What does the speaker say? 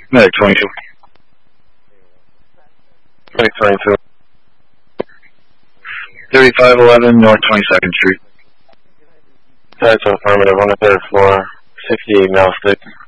Medic 22. 2022. 3511 North 22nd Street. That's affirmative on the 3rd floor, 68 Mel Stick.